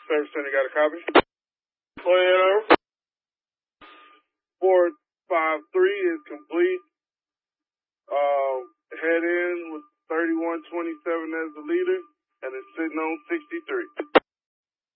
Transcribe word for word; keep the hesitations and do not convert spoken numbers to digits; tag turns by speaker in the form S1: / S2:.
S1: Service Center, got a copy? Go ahead, Earl. four five three is complete. Uh, head in with thirty-one twenty-seven as the leader, and it's sitting on sixty-three.